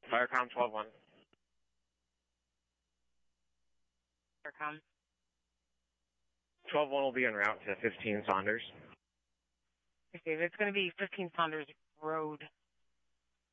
Firecom 12-1. Firecom. 12-1 will be en route to 15 Saunders. Okay, it's going to be 15 Saunders Road.